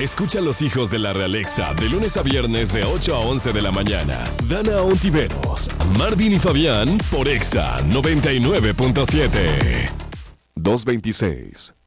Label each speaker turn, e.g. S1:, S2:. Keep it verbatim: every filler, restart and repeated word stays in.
S1: Escucha a los hijos de la realeza de lunes a viernes de ocho a once de la mañana. Dana Ontiveros, Marvin y Fabián por Exa noventa y nueve punto siete. doscientos veintiséis.